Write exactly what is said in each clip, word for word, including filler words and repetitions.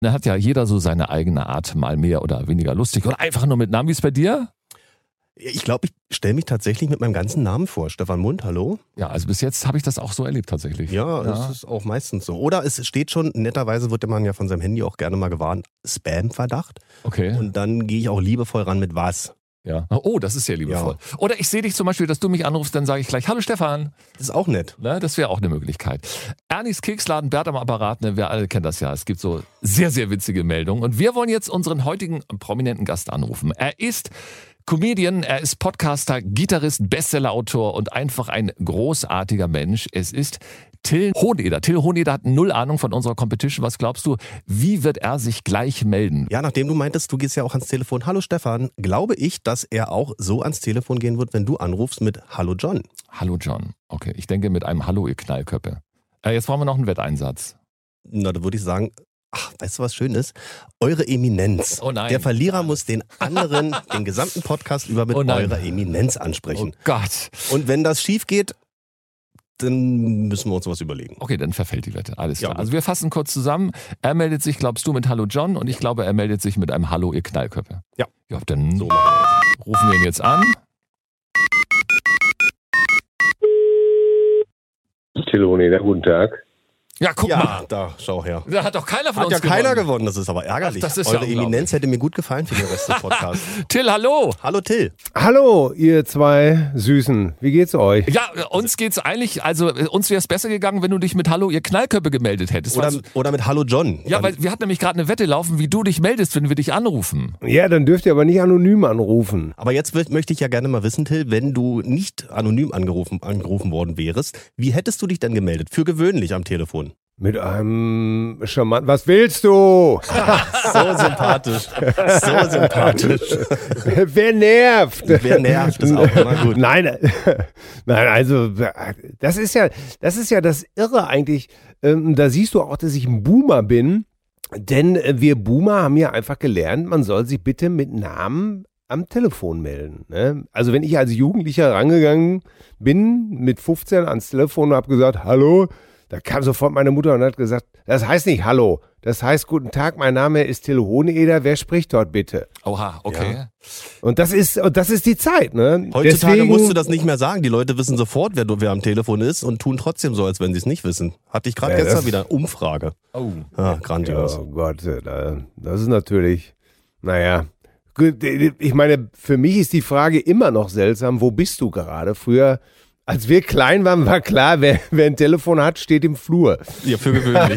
Da hat ja jeder so seine eigene Art, mal mehr oder weniger lustig oder einfach nur mit Namen. Wie ist es bei dir? Ich glaube, ich stelle mich tatsächlich mit meinem ganzen Namen vor. Stefan Mund, hallo? Ja, also bis jetzt habe ich das auch so erlebt tatsächlich. Ja, das ist auch meistens so. Oder es steht schon, netterweise wird man ja von seinem Handy auch gerne mal gewarnt, Spam-Verdacht. Okay. Und dann gehe ich auch liebevoll ran mit was. Ja. Oh, das ist ja liebevoll. Ja. Oder ich sehe dich zum Beispiel, dass du mich anrufst, dann sage ich gleich, hallo Stefan. Das ist auch nett. Ne, das wäre auch eine Möglichkeit. Ernies Keksladen, Bert am Apparat, ne, wir alle kennen das ja. Es gibt so sehr, sehr witzige Meldungen. Und wir wollen jetzt unseren heutigen prominenten Gast anrufen. Er ist Comedian, er ist Podcaster, Gitarrist, Bestsellerautor und einfach ein großartiger Mensch. Es ist Till Hoheneder. Till Hoheneder hat null Ahnung von unserer Competition. Was glaubst du, wie wird er sich gleich melden? Ja, nachdem du meintest, du gehst ja auch ans Telefon. Hallo Stefan, glaube ich, dass er auch so ans Telefon gehen wird, wenn du anrufst mit Hallo John. Hallo John. Okay, ich denke mit einem Hallo, ihr Knallköppe. Äh, jetzt brauchen wir noch einen Wetteinsatz. Na, da würde ich sagen, ach, weißt du, was schön ist? Eure Eminenz. Oh nein. Der Verlierer muss den anderen den gesamten Podcast über mit oh eurer Eminenz ansprechen. Oh Gott. Und wenn das schief geht, dann müssen wir uns was überlegen. Okay, dann verfällt die Wette. Alles klar. Ja, also wir fassen kurz zusammen. Er meldet sich, glaubst du, mit Hallo John und ich glaube, er meldet sich mit einem Hallo, ihr Knallköppe. Ja. Ja, dann so machen wir rufen wir ihn jetzt an. Till Hoheneder, guten Tag. Ja, guck ja, mal. Da, schau her. Da hat doch keiner von hat uns ja gewonnen. keiner gewonnen, das ist aber ärgerlich. Ach, das ist Eure ja Eminenz hätte mir gut gefallen für den Rest des Podcasts. Till, hallo. Hallo Till. Hallo, ihr zwei Süßen. Wie geht's euch? Ja, uns geht's eigentlich, also uns wäre es besser gegangen, wenn du dich mit Hallo, ihr Knallköppe gemeldet hättest. Oder, Was, oder mit Hallo John. ja, Dann, weil wir hatten nämlich gerade eine Wette laufen, wie du dich meldest, wenn wir dich anrufen. Ja, dann dürft ihr aber nicht anonym anrufen. aber jetzt will, möchte ich ja gerne mal wissen, Till, wenn du nicht anonym angerufen, angerufen worden wärst, wie hättest du dich denn gemeldet? Für gewöhnlich am Telefon. Mit einem charmanten... Was willst du? So sympathisch. So sympathisch. Wer nervt? Wer nervt, ist auch immer gut. Nein, nein, also das ist ja, das ist ja das Irre eigentlich. Ähm, da siehst du auch, dass ich ein Boomer bin, denn wir Boomer haben ja einfach gelernt, man soll sich bitte mit Namen am Telefon melden. Ne? Also wenn ich als Jugendlicher rangegangen bin, mit fünfzehn ans Telefon und habe gesagt, hallo, da kam sofort meine Mutter und hat gesagt, das heißt nicht Hallo, das heißt Guten Tag, mein Name ist Till Hoheneder, wer spricht dort bitte? Oha, okay. Ja. Und das ist, und das ist die Zeit, ne? Heutzutage Deswegen, musst du das nicht mehr sagen. Die Leute wissen sofort, wer, wer am Telefon ist und tun trotzdem so, als wenn sie es nicht wissen. Hatte ich gerade Ja, gestern das- wieder Umfrage. Oh. Ah, grandios. Oh Gott, das ist natürlich, naja. Gut, ich meine, für mich ist die Frage immer noch seltsam, wo bist du gerade? Früher, als wir klein waren, war klar, wer, wer ein Telefon hat, steht im Flur. Ja, für gewöhnlich.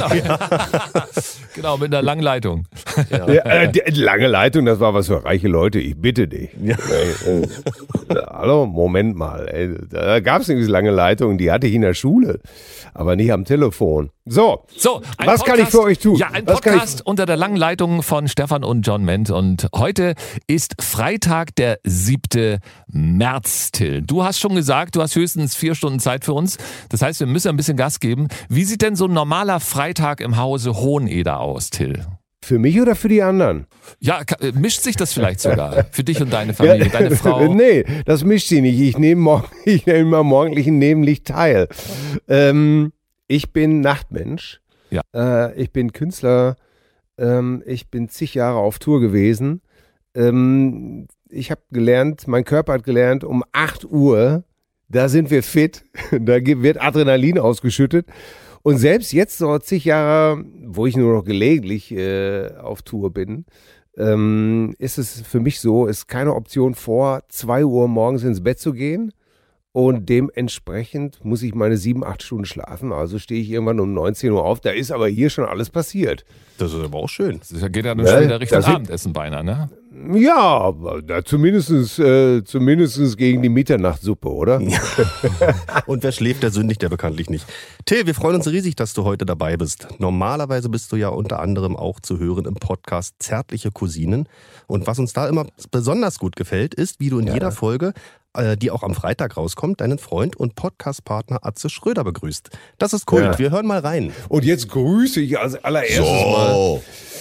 Genau, mit einer langen Leitung. Ja. Ja, äh, die, lange Leitung, das war was für reiche Leute, ich bitte dich. Ja. Ey, äh, hallo, Moment mal, ey, da gab es nämlich lange Leitungen, die hatte ich in der Schule, aber nicht am Telefon. So, So, ein was kann ich für euch tun? Ja, ein Was kann Podcast unter der langen Leitung von Stefan und John Ment. Und heute ist Freitag, der siebte März, Till. Du hast schon gesagt, du hast höchstens vier Stunden Zeit für uns. Das heißt, wir müssen ein bisschen Gas geben. Wie sieht denn so ein normaler Freitag im Hause Hoheneder aus, Till? Für mich oder für die anderen? Ja, ka- äh, mischt sich das vielleicht sogar für dich und deine Familie, deine Frau? Nee, das mischt sie nicht. Ich nehme morgen, ich nehme am morgendlichen Nebenlicht teil. Ähm, ich bin Nachtmensch. Ja. Äh, ich bin Künstler. Ähm, ich bin zig Jahre auf Tour gewesen. Ähm, ich habe gelernt, mein Körper hat gelernt, um acht Uhr, da sind wir fit, da ge- wird Adrenalin ausgeschüttet. Und selbst jetzt, so zig Jahre, wo ich nur noch gelegentlich äh, auf Tour bin, ähm, ist es für mich so, ist keine Option vor zwei Uhr morgens ins Bett zu gehen. Und dementsprechend muss ich meine sieben, acht Stunden schlafen. Also stehe ich irgendwann um neunzehn Uhr auf. Da ist aber hier schon alles passiert. Das ist aber auch schön. Das geht ja dann Ja, schon wieder Richtung das sind- Abendessen beinahe, ne? Ja, aber da zumindest, äh, zumindest gegen die Mitternachtssuppe, oder? Und wer schläft, der sündigt ja bekanntlich nicht. Till, wir freuen uns riesig, dass du heute dabei bist. Normalerweise bist du ja unter anderem auch zu hören im Podcast Zärtliche Cousinen. Und was uns da immer besonders gut gefällt, ist, wie du in Ja. jeder Folge, äh, die auch am Freitag rauskommt, deinen Freund und Podcastpartner Atze Schröder begrüßt. Das ist Kult. Ja. Wir hören mal rein. Und jetzt grüße ich als allererstes mal.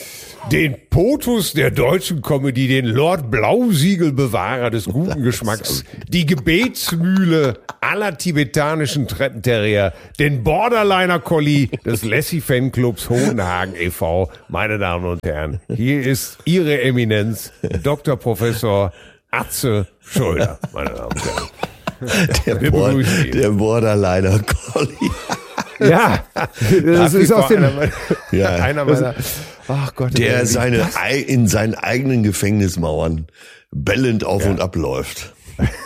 den POTUS der deutschen Comedy, den Lord Blausiegelbewahrer des guten Geschmacks, die Gebetsmühle aller tibetanischen Treppenterrier, den Borderliner Collie des Lassie Fanclubs Hohenhagen e V. Meine Damen und Herren, hier ist Ihre Eminenz, Doktor Professor Atze Schröder, meine Damen und Herren. Der, Bord, der Borderliner Collie. Ja, das ist aus dem, einer, ja. einer meiner, ach Gott, der seine, in seinen eigenen Gefängnismauern bellend auf ja. und ab läuft.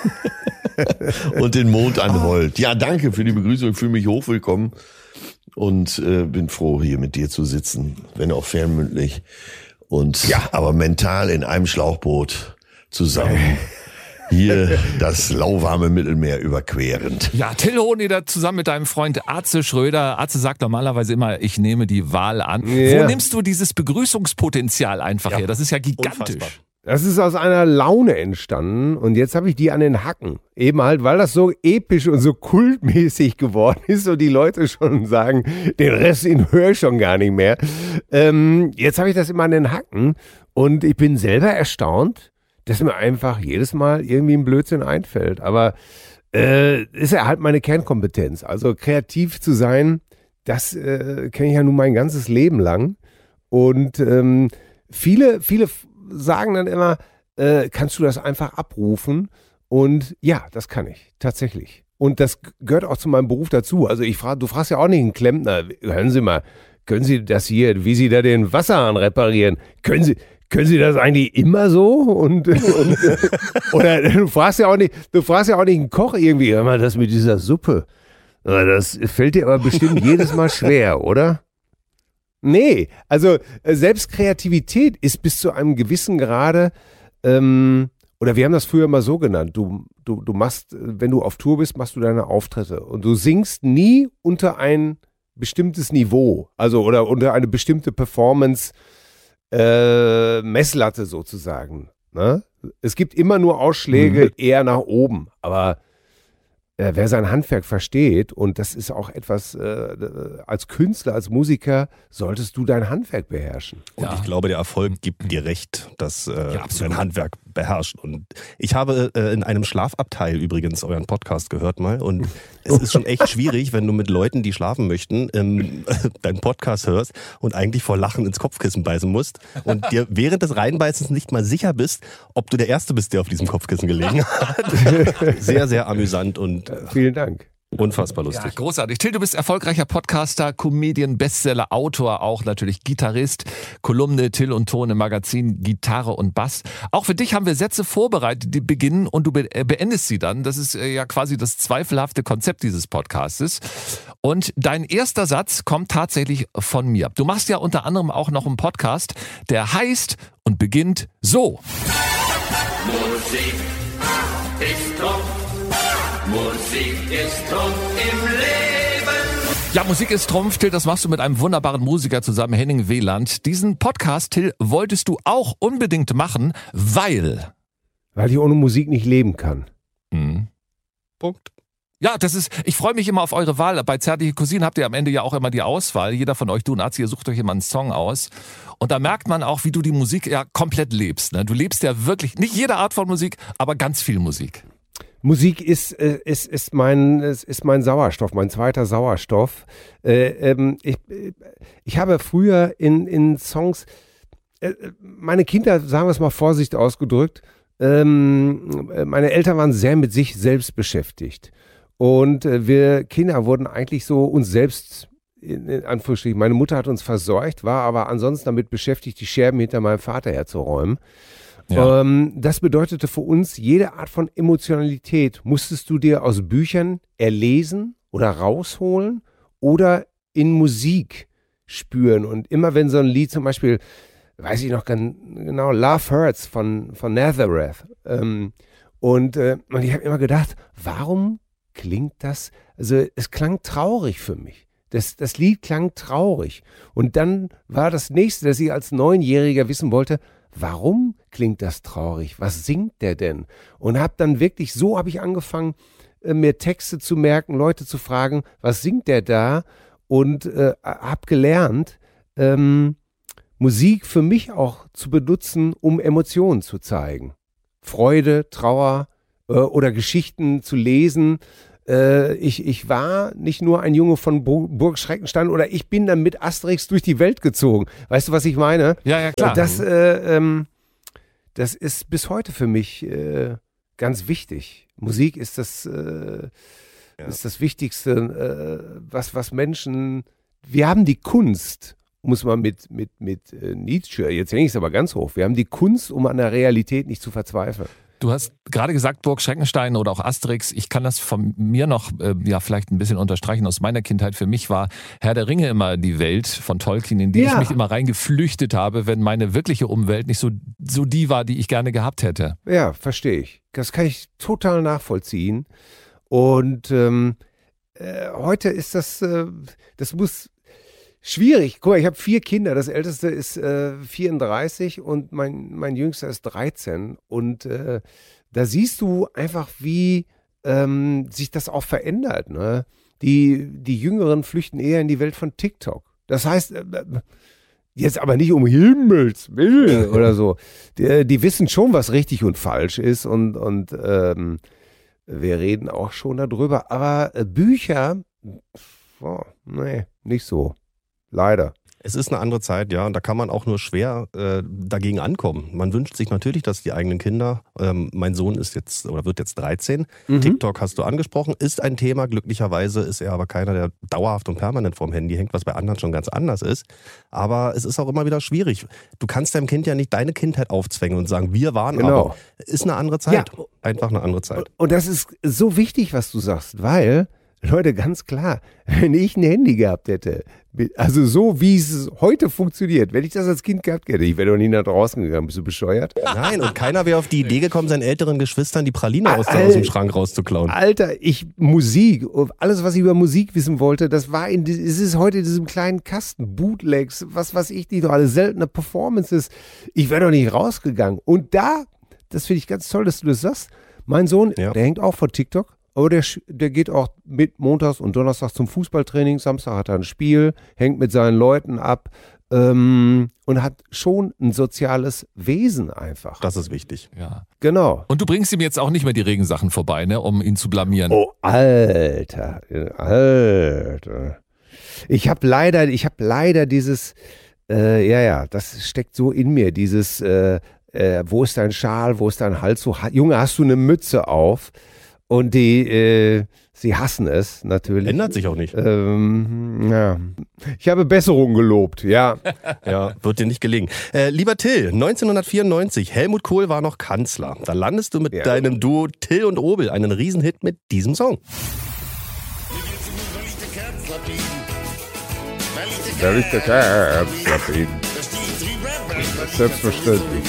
Und den Mond anheult. Ja, danke für die Begrüßung. Ich fühle mich hochwillkommen und äh, bin froh, hier mit dir zu sitzen, wenn auch fernmündlich. Und ja, aber mental in einem Schlauchboot zusammen. Hier das lauwarme Mittelmeer überquerend. Ja, Till Hoheneder zusammen mit deinem Freund Atze Schröder. Atze sagt normalerweise immer, ich nehme die Wahl an. Ja. Wo nimmst du dieses Begrüßungspotenzial einfach ja. her? Das ist ja gigantisch. Unfassbar. Das ist aus einer Laune entstanden und jetzt habe ich die an den Hacken. Eben halt, weil das so episch und so kultmäßig geworden ist und die Leute schon sagen, den Rest den höre ich schon gar nicht mehr. Ähm, jetzt habe ich das immer an den Hacken und ich bin selber erstaunt, dass mir einfach jedes Mal irgendwie ein Blödsinn einfällt. Aber äh, ist ja halt meine Kernkompetenz. Also kreativ zu sein, das äh, kenne ich ja nun mein ganzes Leben lang. Und ähm, viele, viele sagen dann immer, äh, kannst du das einfach abrufen? Und ja, das kann ich, tatsächlich. Und das gehört auch zu meinem Beruf dazu. Also ich frage, du fragst ja auch nicht einen Klempner, hören Sie mal, können Sie das hier, wie Sie da den Wasserhahn reparieren, können Sie... Können Sie das eigentlich immer so? Und, und oder du fragst ja auch nicht, du fragst ja auch nicht einen Koch irgendwie, hör mal, das mit dieser Suppe. Das fällt dir aber bestimmt jedes Mal schwer, oder? Nee, also selbst Kreativität ist bis zu einem gewissen Grade, ähm, oder wir haben das früher mal so genannt, du, du, du machst, wenn du auf Tour bist, machst du deine Auftritte und du singst nie unter ein bestimmtes Niveau, also oder unter eine bestimmte Performance, Äh, Messlatte sozusagen. Ne? Es gibt immer nur Ausschläge mhm. eher nach oben, aber äh, wer sein Handwerk versteht, und das ist auch etwas, äh, als Künstler, als Musiker, solltest du dein Handwerk beherrschen. Und ja. ich glaube, der Erfolg gibt dir recht, dass äh, ja, du dein Handwerk beherrscht. Und ich habe äh, in einem Schlafabteil übrigens euren Podcast gehört mal. Und es ist schon echt schwierig, wenn du mit Leuten, die schlafen möchten, ähm, deinen Podcast hörst und eigentlich vor Lachen ins Kopfkissen beißen musst und dir während des Reinbeißens nicht mal sicher bist, ob du der Erste bist, der auf diesem Kopfkissen gelegen hat. Sehr, sehr amüsant und äh, vielen Dank. Unfassbar lustig. Ja, großartig. Till, du bist erfolgreicher Podcaster, Comedian, Bestseller, Autor, auch natürlich Gitarrist, Kolumne Till und Ton im Magazin Gitarre und Bass. Auch für dich haben wir Sätze vorbereitet, die beginnen und du beendest sie dann. Das ist ja quasi das zweifelhafte Konzept dieses Podcastes. Und dein erster Satz kommt tatsächlich von mir. Du machst ja unter anderem auch noch einen Podcast, der heißt und beginnt so. Musik ist Trumpf. Musik ist Trumpf im Leben. Ja, Musik ist Trumpf, Till, das machst du mit einem wunderbaren Musiker zusammen, Henning Wieland. Diesen Podcast, Till, wolltest du auch unbedingt machen, weil... Weil ich ohne Musik nicht leben kann. Mhm. Punkt. Ja, das ist, ich freue mich immer auf eure Wahl. Bei Zärtliche Cousinen habt ihr am Ende ja auch immer die Auswahl. Jeder von euch, du und Azi, ihr sucht euch immer einen Song aus. Und da merkt man auch, wie du die Musik ja komplett lebst. Ne? Du lebst ja wirklich, nicht jede Art von Musik, aber ganz viel Musik. Musik ist, äh, ist, ist, mein, ist, ist mein Sauerstoff, mein zweiter Sauerstoff. Äh, ähm, ich, ich habe früher in, in Songs, äh, meine Kinder, sagen wir es mal vorsichtig ausgedrückt, ähm, meine Eltern waren sehr mit sich selbst beschäftigt. Und äh, wir Kinder wurden eigentlich so uns selbst, in, in Anführungsstrichen, meine Mutter hat uns versorgt, war aber ansonsten damit beschäftigt, die Scherben hinter meinem Vater herzuräumen. Ja. Ähm, das bedeutete für uns, jede Art von Emotionalität musstest du dir aus Büchern erlesen oder rausholen oder in Musik spüren. Und immer wenn so ein Lied zum Beispiel, weiß ich noch ganz genau, Love Hurts von, von Nazareth. Ähm, und, äh, und ich habe immer gedacht, warum klingt das, also es klang traurig für mich. Das, das Lied klang traurig. Und dann war das nächste, dass ich als Neunjähriger wissen wollte, warum klingt das traurig? Was singt der denn? Und habe dann wirklich, so habe ich angefangen, äh, mir Texte zu merken, Leute zu fragen, was singt der da? Und äh, habe gelernt, ähm, Musik für mich auch zu benutzen, um Emotionen zu zeigen. Freude, Trauer äh, oder Geschichten zu lesen. Äh, ich, ich war nicht nur ein Junge von Bo- Burg Schreckenstein oder ich bin dann mit Asterix durch die Welt gezogen. Weißt du, was ich meine? Ja, ja, klar. Das, äh, ähm, das ist bis heute für mich äh, ganz wichtig. Musik ist das, äh, Ja. ist das Wichtigste, äh, was, was Menschen, wir haben die Kunst, um es mal mit, mit, mit äh, Nietzsche, jetzt hänge ich es aber ganz hoch, wir haben die Kunst, um an der Realität nicht zu verzweifeln. Du hast gerade gesagt, Burg Schreckenstein oder auch Asterix. Ich kann das von mir noch äh, ja vielleicht ein bisschen unterstreichen aus meiner Kindheit. Für mich war Herr der Ringe immer die Welt von Tolkien, in die Ja. ich mich immer reingeflüchtet habe, wenn meine wirkliche Umwelt nicht so, so die war, die ich gerne gehabt hätte. Ja, verstehe ich. Das kann ich total nachvollziehen. Und ähm, äh, heute ist das, äh, das muss schwierig. Guck mal, ich habe vier Kinder. Das älteste ist äh, vierunddreißig und mein, mein jüngster ist dreizehn. Und äh, da siehst du einfach, wie ähm, sich das auch verändert. Ne? Die, die Jüngeren flüchten eher in die Welt von TikTok. Das heißt, äh, jetzt aber nicht um Himmels Willen oder so. Die, die wissen schon, was richtig und falsch ist und, und ähm, wir reden auch schon darüber. Aber äh, Bücher, oh, nee, nicht so. Leider. Es ist eine andere Zeit, ja, und da kann man auch nur schwer äh, dagegen ankommen. Man wünscht sich natürlich, dass die eigenen Kinder, ähm, mein Sohn ist jetzt oder wird jetzt dreizehn, Mhm. TikTok hast du angesprochen, ist ein Thema. Glücklicherweise ist er aber keiner, der dauerhaft und permanent vorm Handy hängt, was bei anderen schon ganz anders ist. Aber es ist auch immer wieder schwierig. Du kannst deinem Kind ja nicht deine Kindheit aufzwängen und sagen, wir waren Genau. aber. Ist eine andere Zeit. Ja. Einfach eine andere Zeit. Und das ist so wichtig, was du sagst, weil, Leute, ganz klar, wenn ich ein Handy gehabt hätte, also so wie es heute funktioniert, wenn ich das als Kind gehabt hätte, ich wäre doch nie nach draußen gegangen, bist du bescheuert? Nein, und keiner wäre auf die Idee gekommen, seinen älteren Geschwistern die Praline aus, Al- aus dem Schrank rauszuklauen. Alter, ich, Musik, alles, was ich über Musik wissen wollte, das war in, es ist heute in diesem kleinen Kasten, Bootlegs, was weiß ich, die doch alle seltene Performances. Ich wäre doch nicht rausgegangen. Und da, das finde ich ganz toll, dass du das sagst, mein Sohn, Ja. der hängt auch vor TikTok. Aber der, sch- der geht auch mit montags und donnerstags zum Fußballtraining. Samstag hat er ein Spiel, hängt mit seinen Leuten ab ähm, und hat schon ein soziales Wesen einfach. Das ist wichtig. Ja. Genau. Und du bringst ihm jetzt auch nicht mehr die Regensachen vorbei, ne, um ihn zu blamieren. Oh, Alter, Alter. Ich habe leider, ich habe leider dieses, äh, ja, ja, das steckt so in mir, dieses, äh, äh, wo ist dein Schal, wo ist dein Hals? So, ha- Junge, hast du eine Mütze auf? Und die, äh, sie hassen es natürlich. Ändert sich auch nicht. Ähm, ja. Ich habe Besserung gelobt, ja. Ja, wird dir nicht gelingen. Äh, lieber Till, neunzehnhundertvierundneunzig, Helmut Kohl war noch Kanzler. Da landest du mit Ja. deinem Duo Till und Obel einen Riesenhit mit diesem Song. Wer ist der Kanzler? Selbstverständlich.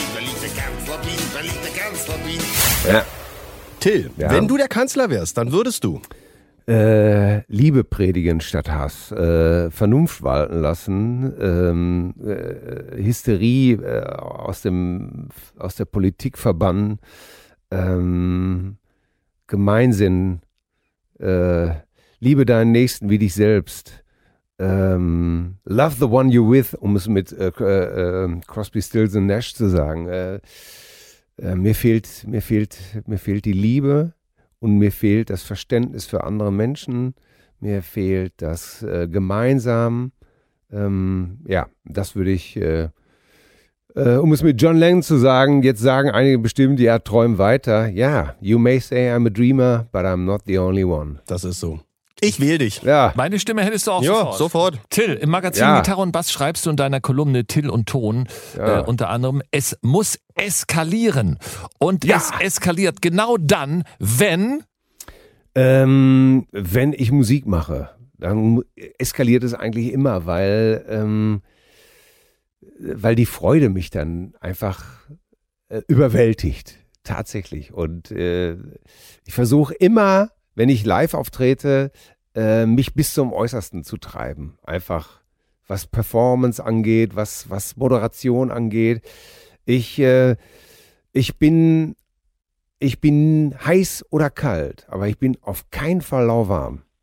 Ja. Till, Ja. wenn du der Kanzler wärst, dann würdest du Äh, Liebe predigen statt Hass, äh, Vernunft walten lassen, ähm, äh, Hysterie äh, aus dem aus der Politik verbannen, ähm, Gemeinsinn, äh, liebe deinen Nächsten wie dich selbst, ähm, love the one you're with, um es mit äh, äh, Crosby, Stills und Nash zu sagen. Äh, äh, mir fehlt mir fehlt mir fehlt die Liebe. Und mir fehlt das Verständnis für andere Menschen, mir fehlt das äh, gemeinsam. Ähm, ja, das würde ich, äh, äh, um es mit John Lennon zu sagen, jetzt sagen einige bestimmt, ja, träum weiter. Ja, you may say I'm a dreamer, but I'm not the only one. Das ist so. Ich wähle dich. Ja, Meine Stimme hättest du auch Ja, sofort. sofort. Till, im Magazin Ja. Gitarre und Bass schreibst du in deiner Kolumne Till und Ton Ja. äh, unter anderem, es muss eskalieren. Und Ja. es eskaliert genau dann, wenn... ähm, wenn ich Musik mache, dann mu- eskaliert es eigentlich immer, weil, ähm, weil die Freude mich dann einfach äh, überwältigt, tatsächlich. Und äh, ich versuche immer, wenn ich live auftrete, äh, mich bis zum Äußersten zu treiben. Einfach was Performance angeht, was, was Moderation angeht. Ich, äh, ich bin Ich bin heiß oder kalt, aber ich bin auf keinen Fall lauwarm.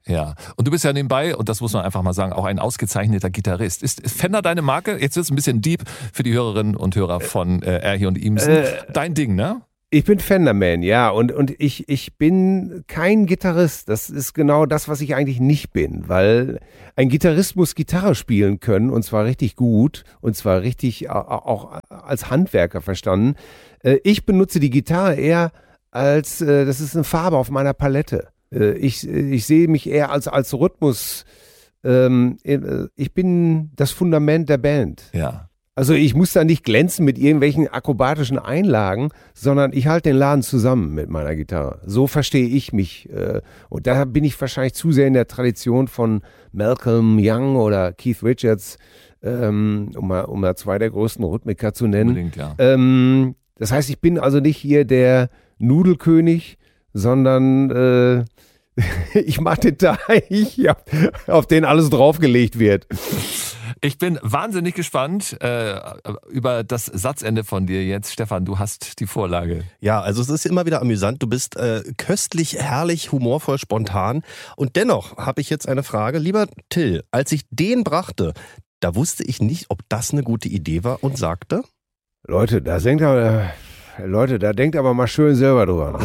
Ja, und du bist ja nebenbei, und das muss man einfach mal sagen, auch ein ausgezeichneter Gitarrist. Ist Fender deine Marke? Jetzt wird es ein bisschen deep für die Hörerinnen und Hörer von äh, Erhi und Imsen. Äh, Dein Ding, ne? Ich bin Fenderman, ja, und, und ich, ich bin kein Gitarrist. Das ist genau das, was ich eigentlich nicht bin, weil ein Gitarrist muss Gitarre spielen können, und zwar richtig gut, und zwar richtig auch als Handwerker verstanden. Ich benutze die Gitarre eher als, das ist eine Farbe auf meiner Palette. Ich, ich sehe mich eher als, als Rhythmus. Ich bin das Fundament der Band. Ja. Also ich muss da nicht glänzen mit irgendwelchen akrobatischen Einlagen, sondern ich halte den Laden zusammen mit meiner Gitarre. So verstehe ich mich. Und da bin ich wahrscheinlich zu sehr in der Tradition von Malcolm Young oder Keith Richards, um mal, um mal zwei der größten Rhythmiker zu nennen. Unbedingt, ja. Das heißt, ich bin also nicht hier der Nudelkönig, sondern äh, ich mache den Teich, auf den alles draufgelegt wird. Ich bin wahnsinnig gespannt äh, über das Satzende von dir jetzt. Stefan, du hast die Vorlage. Ja, also es ist immer wieder amüsant. Du bist äh, köstlich, herrlich, humorvoll, spontan. Und dennoch habe ich jetzt eine Frage. Lieber Till, als ich den brachte, da wusste ich nicht, ob das eine gute Idee war und sagte... Leute, da denkt aber, Leute, da denkt aber mal schön selber drüber.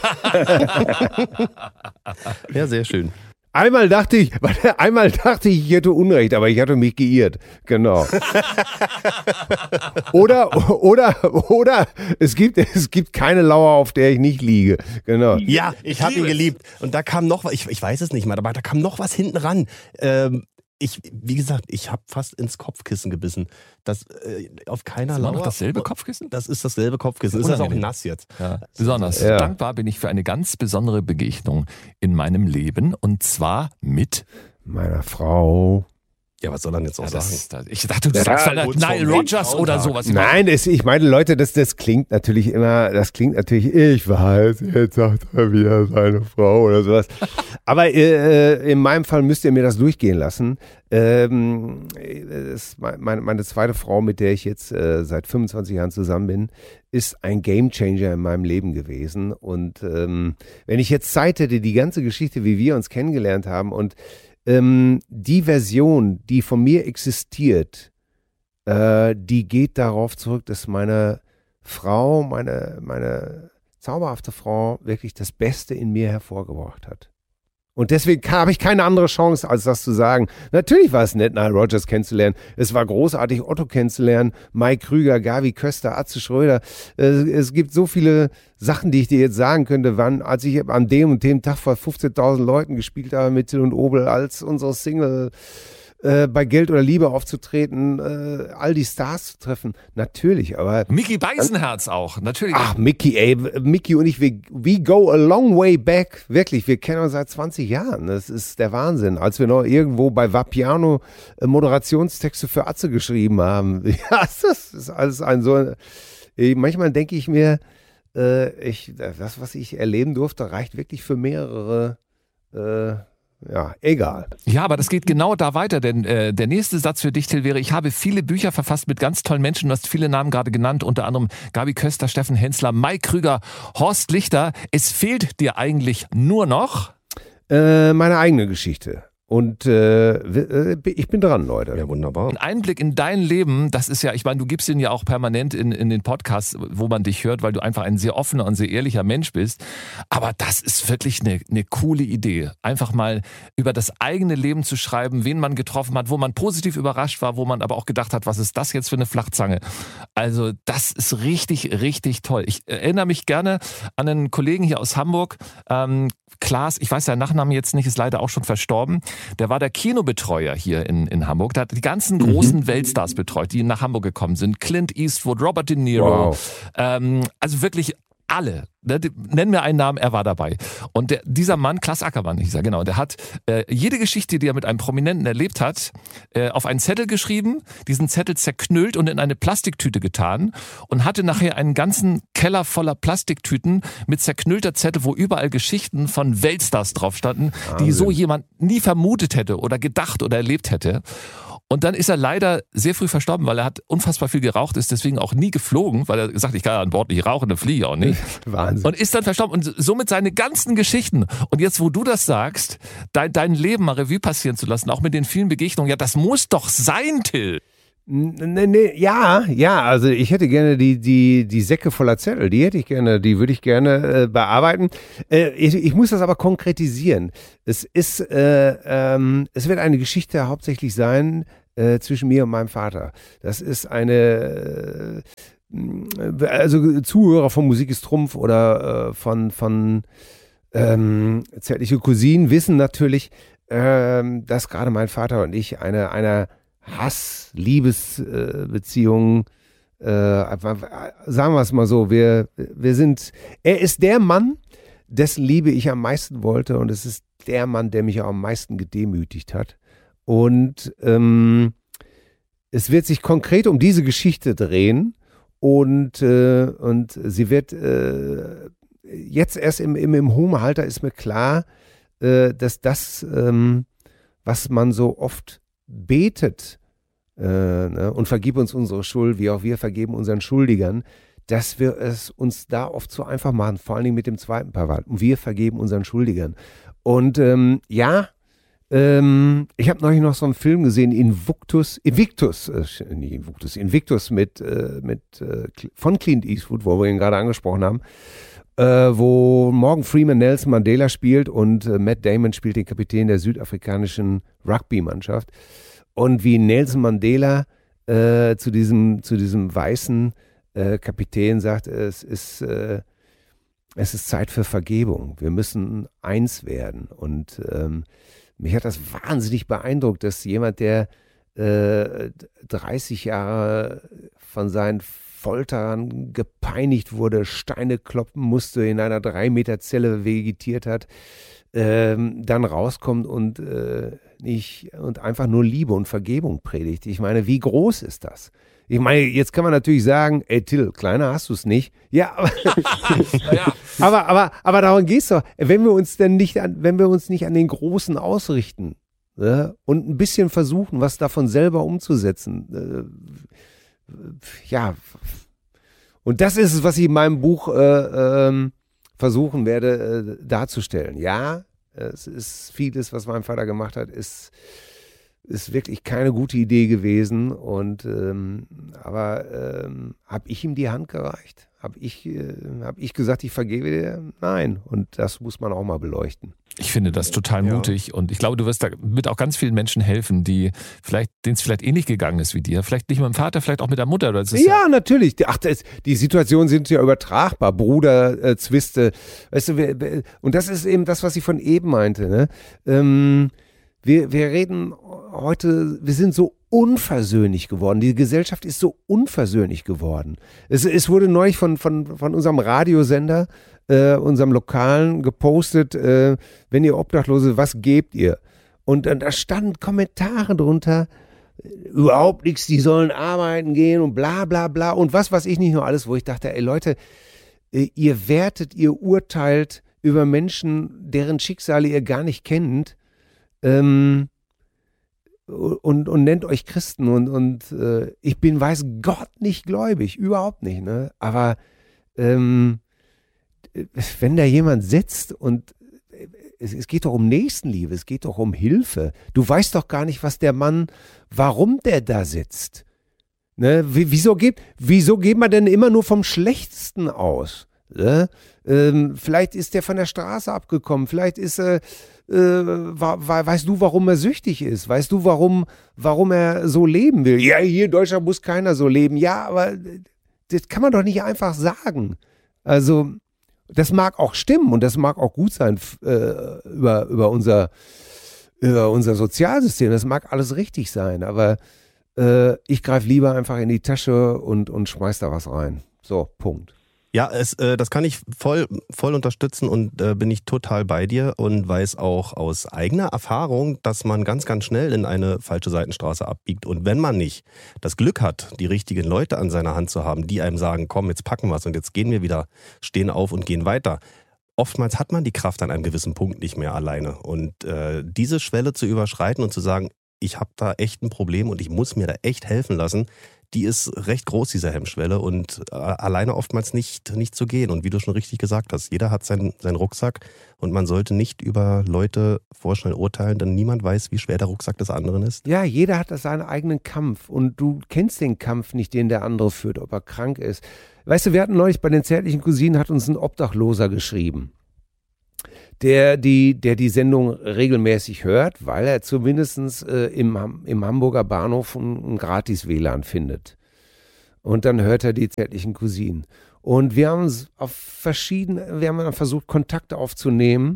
Ja, sehr schön. Einmal dachte ich, einmal dachte ich, ich hätte Unrecht, aber ich hatte mich geirrt. Genau. Oder, oder, oder, es gibt, es gibt keine Lauer, auf der ich nicht liege. Genau. Ja, ich habe ihn geliebt. Und da kam noch was, ich, ich weiß es nicht mal, aber da kam noch was hinten ran. Ähm, Ich, wie gesagt, ich habe fast ins Kopfkissen gebissen. Das äh, auf keiner Lauer. Ist noch dasselbe Kopfkissen? Das ist dasselbe Kopfkissen. Ist das auch nass jetzt? Ja. Besonders ja. dankbar bin ich für eine ganz besondere Begegnung in meinem Leben, und zwar mit meiner Frau. Ja, was soll er jetzt auch ja, das, sagen? das, ich dachte, du sagst Ja, von Nile Rodgers oder sowas. Nein, es, ich meine, Leute, das, das klingt natürlich immer, das klingt natürlich, ich weiß, jetzt sagt er wieder seine Frau oder sowas. Aber äh, in meinem Fall müsst ihr mir das durchgehen lassen. Ähm, das ist meine, meine zweite Frau, mit der ich jetzt äh, seit fünfundzwanzig Jahren zusammen bin, ist ein Gamechanger in meinem Leben gewesen. Und ähm, wenn ich jetzt Zeit hätte, die ganze Geschichte, wie wir uns kennengelernt haben, und Ähm, die Version, die von mir existiert, äh, die geht darauf zurück, dass meine Frau, meine, meine zauberhafte Frau wirklich das Beste in mir hervorgebracht hat. Und deswegen habe ich keine andere Chance, als das zu sagen. Natürlich war es nett, Nile Rodgers kennenzulernen. Es war großartig, Otto kennenzulernen, Mike Krüger, Gavi Köster, Atze Schröder. Es, es gibt so viele Sachen, die ich dir jetzt sagen könnte, wann, als ich an dem und dem Tag vor fünfzehntausend Leuten gespielt habe mit Till und Obel, als unsere Single äh, bei Geld oder Liebe aufzutreten, äh, all die Stars zu treffen. Natürlich, aber... Micky Beisenherz auch, natürlich. Ach, Micky, ey, Micky und ich, we, we go a long way back. Wirklich, wir kennen uns seit zwanzig Jahren. Das ist der Wahnsinn. Als wir noch irgendwo bei Vapiano äh, Moderationstexte für Atze geschrieben haben. Ja, das ist alles ein so... Äh, manchmal denke ich mir, äh, ich, das, was ich erleben durfte, reicht wirklich für mehrere... Äh, Ja, egal. Ja, aber das geht genau da weiter, denn äh, der nächste Satz für dich, Till, wäre: Ich habe viele Bücher verfasst mit ganz tollen Menschen. Du hast viele Namen gerade genannt, unter anderem Gabi Köster, Steffen Hensler, Mike Krüger, Horst Lichter. Es fehlt dir eigentlich nur noch... Äh, meine eigene Geschichte. Und äh, ich bin dran, Leute. Ja, wunderbar. Ein Einblick in dein Leben, das ist ja, ich meine, du gibst den ja auch permanent in, in den Podcasts, wo man dich hört, weil du einfach ein sehr offener und sehr ehrlicher Mensch bist. Aber das ist wirklich eine, eine coole Idee. Einfach mal über das eigene Leben zu schreiben, wen man getroffen hat, wo man positiv überrascht war, wo man aber auch gedacht hat, was ist das jetzt für eine Flachzange? Also das ist richtig, richtig toll. Ich erinnere mich gerne an einen Kollegen hier aus Hamburg, ähm, Klaas, ich weiß seinen Nachnamen jetzt nicht, ist leider auch schon verstorben. Der war der Kinobetreuer hier in, in Hamburg. Der hat die ganzen großen mhm. Weltstars betreut, die nach Hamburg gekommen sind. Clint Eastwood, Robert De Niro. Wow. Ähm, also wirklich alle. Nenn mir einen Namen, er war dabei. Und der, dieser Mann, Klaas Ackermann, ich sage genau, der hat äh, jede Geschichte, die er mit einem Prominenten erlebt hat, äh, auf einen Zettel geschrieben, diesen Zettel zerknüllt und in eine Plastiktüte getan und hatte nachher einen ganzen Keller voller Plastiktüten mit zerknüllter Zettel, wo überall Geschichten von Weltstars drauf standen, die so jemand nie vermutet hätte oder gedacht oder erlebt hätte. Und dann ist er leider sehr früh verstorben, weil er hat unfassbar viel geraucht, ist deswegen auch nie geflogen, weil er gesagt hat, ich kann an Bord nicht rauchen, dann fliege ich auch nicht. Wahnsinn. Und ist dann verstorben und somit seine ganzen Geschichten. Und jetzt, wo du das sagst, dein, dein Leben mal Revue passieren zu lassen, auch mit den vielen Begegnungen, ja, das muss doch sein, Till. Nee, nee, ja, ja, also ich hätte gerne die, die, die Säcke voller Zettel, die hätte ich gerne, die würde ich gerne äh, bearbeiten. Äh, ich, ich muss das aber konkretisieren. Es ist, äh, ähm, es wird eine Geschichte hauptsächlich sein äh, zwischen mir und meinem Vater. Das ist eine, äh, also Zuhörer von Musik ist Trumpf oder äh, von, von ähm, Zärtliche Cousinen wissen natürlich, äh, dass gerade mein Vater und ich eine, einer Hass-Liebesbeziehungen, äh, äh, sagen wir es mal so, wir, wir sind, er ist der Mann, dessen Liebe ich am meisten wollte und es ist der Mann, der mich auch am meisten gedemütigt hat. Und ähm, es wird sich konkret um diese Geschichte drehen und, äh, und sie wird äh, jetzt erst im, im, im hohen Alter ist mir klar, äh, dass das, ähm, was man so oft betet äh, ne, und vergib uns unsere Schuld, wie auch wir vergeben unseren Schuldigern, dass wir es uns da oft so einfach machen, vor allen Dingen mit dem zweiten Part. Und wir vergeben unseren Schuldigern. Und ähm, ja, ähm, ich habe neulich noch so einen Film gesehen, Invictus, Invictus, äh, nicht Invictus, Invictus mit, äh, mit äh, von Clint Eastwood, wo wir ihn gerade angesprochen haben, äh, wo Morgan Freeman Nelson Mandela spielt und äh, Matt Damon spielt den Kapitän der südafrikanischen Rugby-Mannschaft. Und wie Nelson Mandela äh, zu diesem, zu diesem weißen äh, Kapitän sagt, es ist, äh, es ist Zeit für Vergebung. Wir müssen eins werden. Und ähm, mich hat das wahnsinnig beeindruckt, dass jemand, der äh, dreißig Jahre von seinen Folterern gepeinigt wurde, Steine kloppen musste, in einer drei Meter Zelle vegetiert hat, ähm, dann rauskommt und, äh, nicht, und einfach nur Liebe und Vergebung predigt. Ich meine, wie groß ist das? Ich meine, jetzt kann man natürlich sagen, ey Till, kleiner hast du es nicht. Ja, aber, ja. aber, aber, aber darum geht es doch. Wenn wir uns denn nicht an, wenn wir uns nicht an den Großen ausrichten, ne, und ein bisschen versuchen, was davon selber umzusetzen, äh, ja, und das ist es, was ich in meinem Buch äh, ähm, versuchen werde äh, darzustellen. Ja, es ist vieles, was mein Vater gemacht hat, ist, ist wirklich keine gute Idee gewesen. Und ähm, aber ähm, habe ich ihm die Hand gereicht? Habe ich, äh, hab ich gesagt, ich vergebe dir? Nein. Und das muss man auch mal beleuchten. Ich finde das total mutig ja. Und ich glaube, du wirst damit auch ganz vielen Menschen helfen, die vielleicht, denen es vielleicht ähnlich gegangen ist wie dir. Vielleicht nicht mit dem Vater, vielleicht auch mit der Mutter. Das ist ja, ja, natürlich. Ach, das, die Situationen sind ja übertragbar. Bruder, äh, Zwiste. Weißt du, und das ist eben das, was ich von eben meinte. Ne? Ähm, wir, wir reden heute, wir sind so unversöhnlich geworden. Die Gesellschaft ist so unversöhnlich geworden. Es, es wurde neulich von, von, von unserem Radiosender, äh, unserem Lokalen, gepostet, äh, wenn ihr Obdachlose, was gebt ihr? Und dann da standen Kommentare drunter, überhaupt nichts, die sollen arbeiten gehen und bla bla bla und was weiß ich nicht nur alles, wo ich dachte, ey Leute, äh, ihr wertet, ihr urteilt über Menschen, deren Schicksale ihr gar nicht kennt, ähm, Und, und nennt euch Christen und, und äh, ich bin, weiß Gott, nicht gläubig, überhaupt nicht, ne? Aber ähm, wenn da jemand sitzt und es, es geht doch um Nächstenliebe, es geht doch um Hilfe. Du weißt doch gar nicht, was der Mann, warum der da sitzt. Ne? Wie, wieso, geht, wieso geht man denn immer nur vom Schlechtesten aus? Ne? Ähm, vielleicht ist der von der Straße abgekommen, vielleicht ist er, äh, weißt du, warum er süchtig ist? Weißt du, warum, warum er so leben will? Ja, hier in Deutschland muss keiner so leben. Ja, aber das kann man doch nicht einfach sagen. Also, das mag auch stimmen und das mag auch gut sein äh, über, über, unser, über unser Sozialsystem. Das mag alles richtig sein, aber äh, ich greife lieber einfach in die Tasche und, und schmeiß da was rein. So, Punkt. Ja, es, äh, das kann ich voll, voll unterstützen und äh, bin ich total bei dir und weiß auch aus eigener Erfahrung, dass man ganz, ganz schnell in eine falsche Seitenstraße abbiegt. Und wenn man nicht das Glück hat, die richtigen Leute an seiner Hand zu haben, die einem sagen, komm, jetzt packen wir es und jetzt gehen wir wieder, stehen auf und gehen weiter. Oftmals hat man die Kraft an einem gewissen Punkt nicht mehr alleine. Und äh, diese Schwelle zu überschreiten und zu sagen, ich habe da echt ein Problem und ich muss mir da echt helfen lassen, die ist recht groß, diese Hemmschwelle, und äh, alleine oftmals nicht, nicht zu gehen. Und wie du schon richtig gesagt hast, jeder hat seinen, seinen Rucksack und man sollte nicht über Leute vorschnell urteilen, denn niemand weiß, wie schwer der Rucksack des anderen ist. Ja, jeder hat da seinen eigenen Kampf und du kennst den Kampf nicht, den der andere führt, ob er krank ist. Weißt du, wir hatten neulich bei den zärtlichen Cousinen, hat uns ein Obdachloser geschrieben, der die, der die Sendung regelmäßig hört, weil er zumindest äh, im, im Hamburger Bahnhof ein, ein Gratis-W L A N findet. Und dann hört er die zärtlichen Cousinen. Und wir haben uns auf verschiedene, wir haben dann versucht, Kontakte aufzunehmen,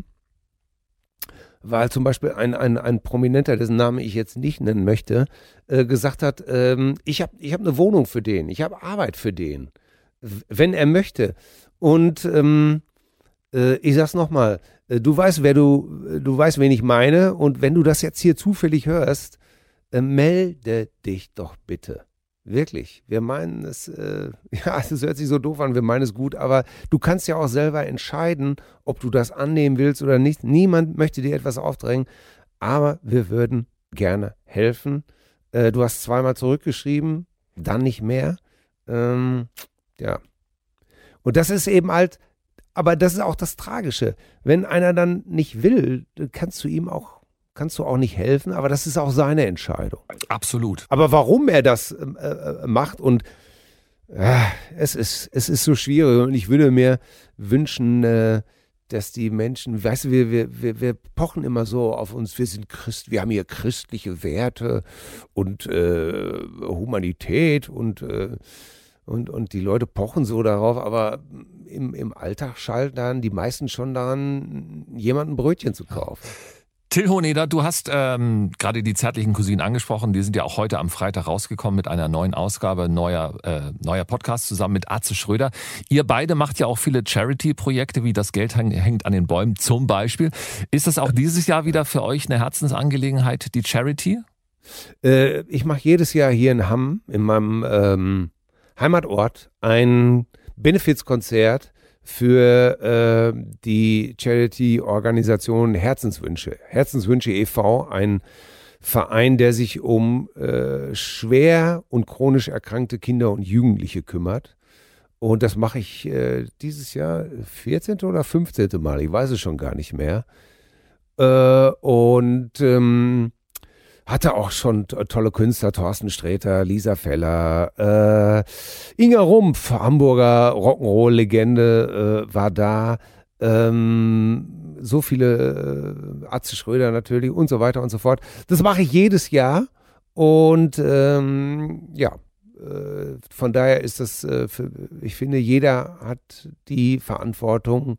weil zum Beispiel ein, ein, ein Prominenter, dessen Namen ich jetzt nicht nennen möchte, äh, gesagt hat, ähm, ich habe ich hab eine Wohnung für den, ich habe Arbeit für den, wenn er möchte. Und ähm, äh, ich sag's nochmal, äh, du weißt, wer du, du weißt, wen ich meine, und wenn du das jetzt hier zufällig hörst, äh, melde dich doch bitte. Wirklich, wir meinen es, äh, ja, es hört sich so doof an, wir meinen es gut, aber du kannst ja auch selber entscheiden, ob du das annehmen willst oder nicht. Niemand möchte dir etwas aufdrängen, aber wir würden gerne helfen. Äh, du hast zweimal zurückgeschrieben, dann nicht mehr. Ähm, ja. Und das ist eben halt, aber das ist auch das Tragische. Wenn einer dann nicht will, kannst du ihm auch kannst du auch nicht helfen, aber das ist auch seine Entscheidung. Absolut. Aber warum er das äh, macht und äh, es ist, es ist so schwierig, und ich würde mir wünschen, äh, dass die Menschen, weißt du, wir, wir, wir, wir pochen immer so auf uns, wir sind Christ, wir haben hier christliche Werte und äh, Humanität und, äh, und, und die Leute pochen so darauf, aber im, im Alltag schalten dann die meisten schon daran, jemandem ein Brötchen zu kaufen. Till Hohneder, du hast ähm, gerade die zärtlichen Cousinen angesprochen. Die sind ja auch heute am Freitag rausgekommen mit einer neuen Ausgabe, neuer, äh, neuer Podcast zusammen mit Atze Schröder. Ihr beide macht ja auch viele Charity-Projekte, wie das Geld hängt an den Bäumen zum Beispiel. Ist das auch dieses Jahr wieder für euch eine Herzensangelegenheit, die Charity? Äh, ich mache jedes Jahr hier in Hamm, in meinem ähm, Heimatort, ein Benefizkonzert für äh, die Charity-Organisation Herzenswünsche. Herzenswünsche e V, ein Verein, der sich um äh, schwer und chronisch erkrankte Kinder und Jugendliche kümmert. Und das mache ich äh, dieses Jahr vierzehnte oder fünfzehnte Mal, ich weiß es schon gar nicht mehr. Äh, und ähm, hatte auch schon tolle Künstler, Thorsten Sträter, Lisa Feller, äh, Inga Rumpf, Hamburger Rock'n'Roll-Legende, äh, war da, ähm, so viele, äh, Atze Schröder natürlich und so weiter und so fort. Das mache ich jedes Jahr und ähm, ja, äh, von daher ist das, äh, für, ich finde, jeder hat die Verantwortung,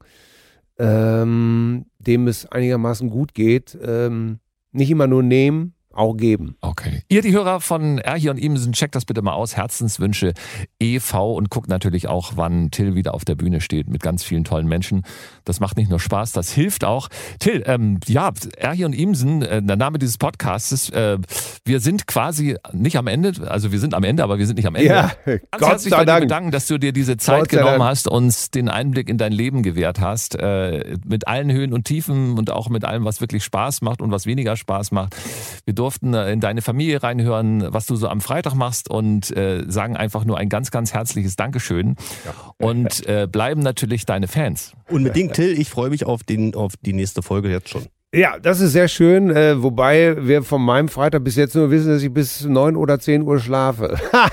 ähm, dem es einigermaßen gut geht, ähm, nicht immer nur nehmen, auch geben. Okay. Ihr, die Hörer von Erhi und Imensen, checkt das bitte mal aus. Herzenswünsche e V und guckt natürlich auch, wann Till wieder auf der Bühne steht mit ganz vielen tollen Menschen. Das macht nicht nur Spaß, das hilft auch. Till, ähm, ja, Erhi und Imensen, äh, der Name dieses Podcasts, äh, wir sind quasi nicht am Ende, also wir sind am Ende, aber wir sind nicht am Ende. Ja, ganz Gott herzlich sei bei dir Dank. bedanken, dass du dir diese Zeit Gott sei genommen Dank. hast, uns den Einblick in dein Leben gewährt hast, äh, mit allen Höhen und Tiefen und auch mit allem, was wirklich Spaß macht und was weniger Spaß macht. Wir durften äh, in deine Familie reinhören, was du so am Freitag machst und äh, sagen einfach nur ein ganz, ganz herzliches Dankeschön und äh, bleiben natürlich deine Fans. Unbedingt, Till, ich freue mich auf, den, auf die nächste Folge jetzt schon. Ja, das ist sehr schön, äh, wobei wir von meinem Freitag bis jetzt nur wissen, dass ich bis neun oder zehn Uhr schlafe.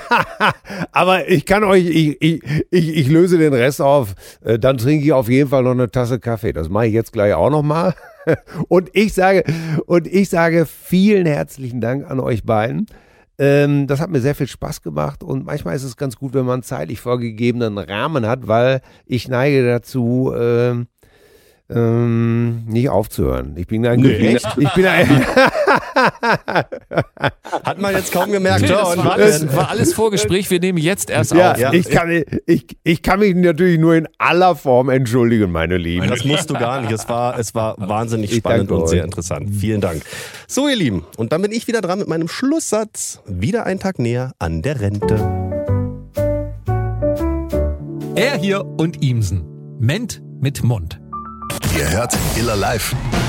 Aber ich kann euch, ich, ich, ich, ich löse den Rest auf, äh, dann trinke ich auf jeden Fall noch eine Tasse Kaffee. Das mache ich jetzt gleich auch nochmal. Und ich sage, und ich sage vielen herzlichen Dank an euch beiden. Ähm, das hat mir sehr viel Spaß gemacht und manchmal ist es ganz gut, wenn man einen zeitlich vorgegebenen Rahmen hat, weil ich neige dazu, ähm, ähm, nicht aufzuhören. Ich bin ein Nee, ich bin, echt? ich bin ein Hat man jetzt kaum gemerkt. Till, Ja, das und war alles, war alles Vorgespräch, wir nehmen jetzt erst ja, auf. Ja. ich kann, ich, ich kann mich natürlich nur in aller Form entschuldigen, meine Lieben. das musst du gar nicht. Es war, es war wahnsinnig Ich spannend danke und euch. sehr interessant. Vielen Dank. So, ihr Lieben, und dann bin ich wieder dran mit meinem Schlusssatz. Wieder ein Tag näher an der Rente. Er hier und Iemsen. Ment mit Mund. Ihr hört Iller Live.